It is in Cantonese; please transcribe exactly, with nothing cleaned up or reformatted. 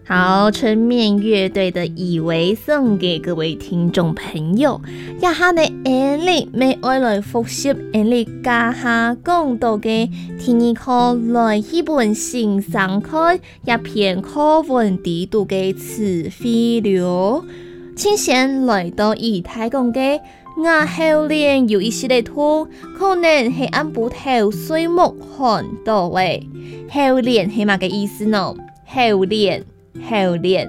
好，春面乐队的以为送给各位听众朋友，一下呢，安利未爱来复习安利家下讲到嘅第二课来希本先生开一篇课文地度嘅词汇了。请先来到以太讲嘅我後年有一系列圖，可能係按部頭水木看到嘅。後年係乜嘅意思呢？後年。後年